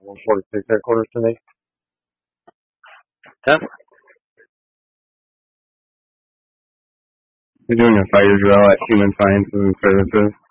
146 headquarters today. Yeah. We're doing a fire drill at Human Sciences and Services.